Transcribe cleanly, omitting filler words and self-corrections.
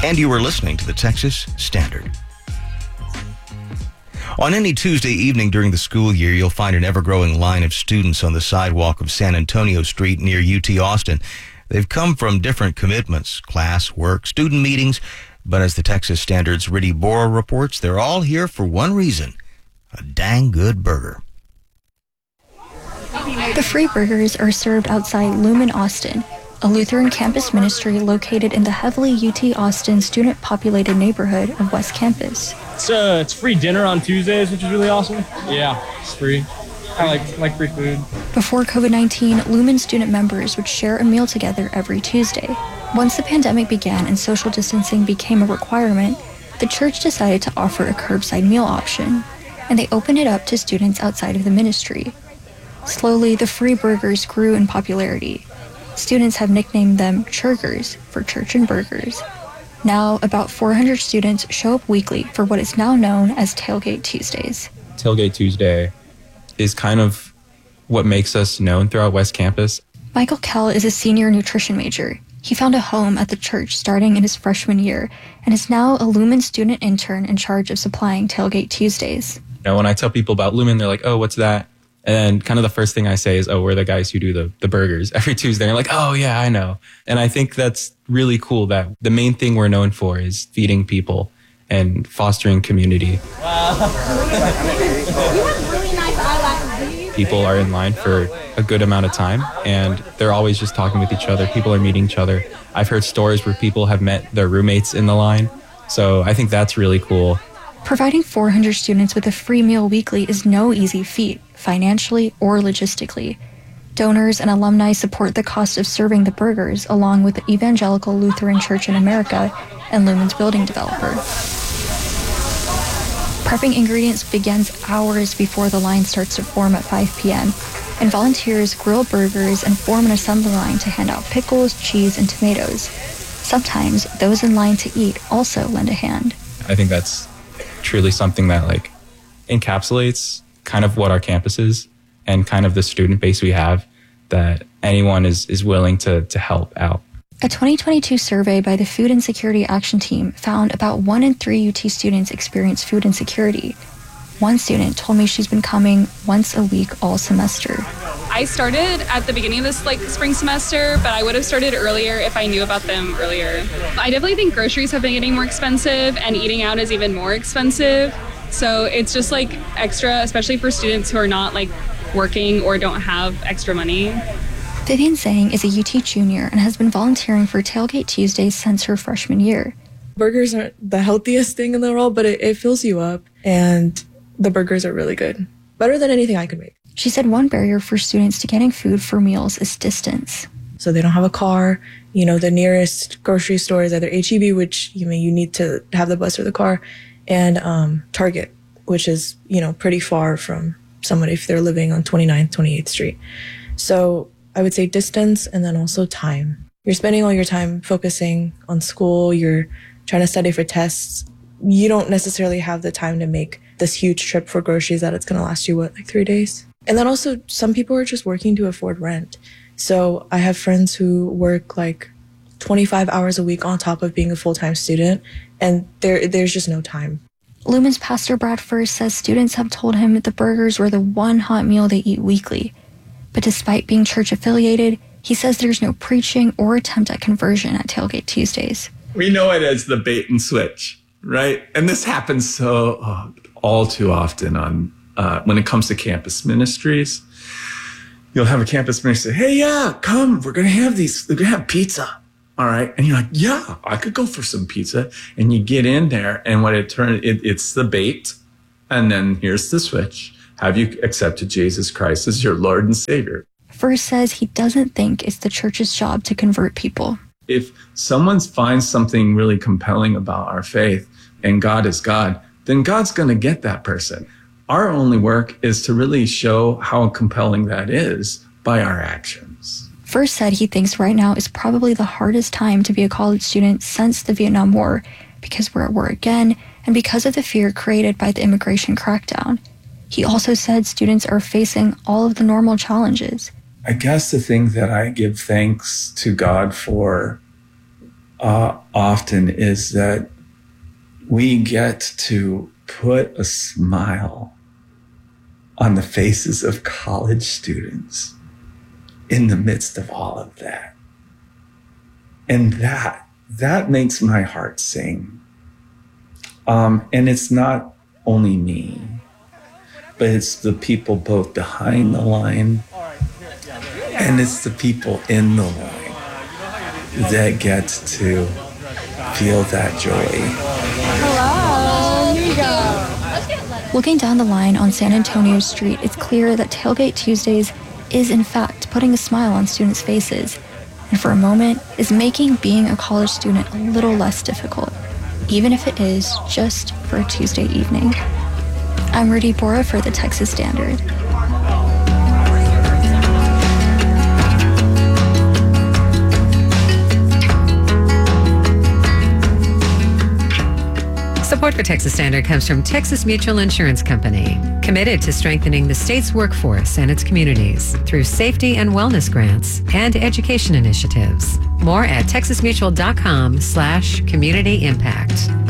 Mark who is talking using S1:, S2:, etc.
S1: And you were listening to the Texas Standard. On any Tuesday evening during the school year, you'll find an ever-growing line of students on the sidewalk of San Antonio Street near UT Austin. They've come from different commitments, class, work, student meetings, but as the Texas Standard's Riddy Bora reports, they're all here for one reason: a dang good burger.
S2: The free burgers are served outside Lumen Austin, a Lutheran campus ministry located in the heavily UT Austin student-populated neighborhood of West Campus.
S3: It's free dinner on Tuesdays, which is really awesome. Yeah, it's free. I like free food.
S2: Before COVID-19, Lumen student members would share a meal together every Tuesday. Once the pandemic began and social distancing became a requirement, the church decided to offer a curbside meal option, and they opened it up to students outside of the ministry. Slowly, the free burgers grew in popularity. Students have nicknamed them Churgers for church and burgers. Now, about 400 students show up weekly for what is now known as Tailgate Tuesdays.
S4: Tailgate Tuesday is kind of what makes us known throughout West Campus.
S2: Michael Kell is a senior nutrition major. He found a home at the church starting in his freshman year and is now a Lumen student intern in charge of supplying Tailgate Tuesdays.
S4: When I tell people about Lumen, they're like, oh, what's that? And kind of the first thing I say is, oh, we're the guys who do the burgers every Tuesday. And they're like, oh, yeah, I know. And I think that's really cool that the main thing we're known for is feeding people and fostering community. People are in line for a good amount of time, and they're always just talking with each other. People are meeting each other. I've heard stories where people have met their roommates in the line. So I think that's really cool.
S2: Providing 400 students with a free meal weekly is no easy feat, financially or logistically. Donors and alumni support the cost of serving the burgers, along with the Evangelical Lutheran Church in America and Lumen's building developer. Prepping ingredients begins hours before the line starts to form at 5 p.m., and volunteers grill burgers and form an assembly line to hand out pickles, cheese, and tomatoes. Sometimes those in line to eat also lend a hand.
S4: I think that's truly something that encapsulates kind of what our campus is and kind of the student base we have, that anyone is willing to help out.
S2: A 2022 survey by the Food Insecurity Action Team found about 1 in 3 UT students experience food insecurity. One student told me she's been coming once a week all semester.
S5: I started at the beginning of this spring semester, but I would have started earlier if I knew about them earlier. I definitely think groceries have been getting more expensive, and eating out is even more expensive. So it's just extra, especially for students who are not working or don't have extra money.
S2: Vivian Zhang is a UT junior and has been volunteering for Tailgate Tuesdays since her freshman year.
S6: Burgers aren't the healthiest thing in the world, but it fills you up, and the burgers are really good. Better than anything I could make.
S2: She said one barrier for students to getting food for meals is distance.
S6: So they don't have a car. The nearest grocery store is either H-E-B, which you need to have the bus or the car, and Target, which is, pretty far from someone if they're living on 29th, 28th Street. So I would say distance, and then also time. You're spending all your time focusing on school. You're trying to study for tests. You don't necessarily have the time to make this huge trip for groceries that it's going to last you, 3 days? And then also, some people are just working to afford rent. So I have friends who work 25 hours a week on top of being a full-time student, and there's just no time.
S2: Lumen's Pastor Brad First says students have told him the burgers were the one hot meal they eat weekly. But despite being church-affiliated, he says there's no preaching or attempt at conversion at Tailgate Tuesdays.
S7: We know it as the bait and switch, right? And this happens all too often on when it comes to campus ministries. You'll have a campus ministry say, hey, yeah, come, we're going to have pizza. All right. And you're like, yeah, I could go for some pizza. And you get in there, and when it's the bait. And then here's the switch. Have you accepted Jesus Christ as your Lord and Savior?
S2: First says he doesn't think it's the church's job to convert people.
S7: If someone finds something really compelling about our faith and God is God, then God's going to get that person. Our only work is to really show how compelling that is by our actions.
S2: First said he thinks right now is probably the hardest time to be a college student since the Vietnam War, because we're at war again and because of the fear created by the immigration crackdown. He also said students are facing all of the normal challenges.
S7: I guess the thing that I give thanks to God for often is that we get to put a smile on the faces of college students in the midst of all of that. And that makes my heart sing. And it's not only me, but it's the people both behind the line and it's the people in the line that get to feel that joy.
S2: Hello, here you go. Looking down the line on San Antonio Street, it's clear that Tailgate Tuesdays is in fact putting a smile on students' faces, and for a moment is making being a college student a little less difficult, even if it is just for a Tuesday evening. I'm Rudy Bora for the Texas Standard.
S8: Support for Texas Standard comes from Texas Mutual Insurance Company, committed to strengthening the state's workforce and its communities through safety and wellness grants and education initiatives. More at texasmutual.com/community impact.